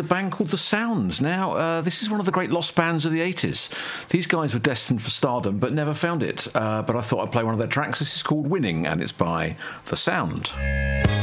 band called The Sound. Now, this is one of the great lost bands of the 80s. These guys were destined for stardom, but never found it. But I thought I'd play one of their tracks. This is called Winning, and it's by The Sound.